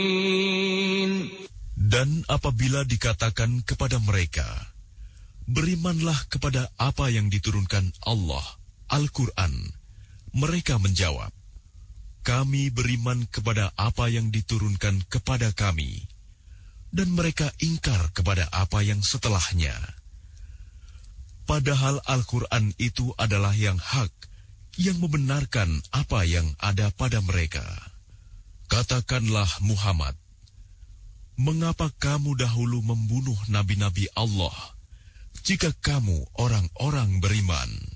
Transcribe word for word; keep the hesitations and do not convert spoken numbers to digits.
Dan apabila dikatakan kepada mereka, berimanlah kepada apa yang diturunkan Allah, Al-Quran, mereka menjawab, kami beriman kepada apa yang diturunkan kepada kami, dan mereka ingkar kepada apa yang setelahnya. Padahal Al-Quran itu adalah yang hak, yang membenarkan apa yang ada pada mereka. Katakanlah Muhammad, mengapa kamu dahulu membunuh nabi-nabi Allah, jika kamu orang-orang beriman?